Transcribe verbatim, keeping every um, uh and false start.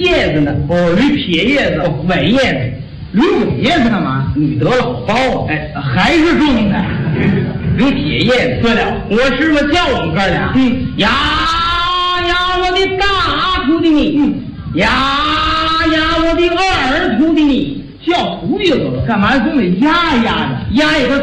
叶子呢？ 哦，捋撇叶子， 哦，尾叶子。 捋尾叶子干嘛？ 你得了好包啊！ 哎，还是重的。 捋撇叶子。 对了， 我师傅叫我们哥俩， 嗯， 呀呀，我的大徒弟你， 嗯， 呀呀，我的二徒弟你， 叫徒弟得了，干嘛总得压压着？ 压一个